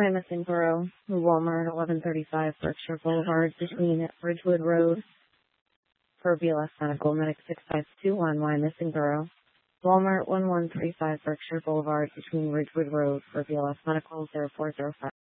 Y missing borough. Walmart 1135 Berkshire Boulevard between Ridgewood Road for BLS Medical Medic 6521 Y missing borough. Walmart 1135 Berkshire Boulevard between Ridgewood Road for BLS Medical 0405.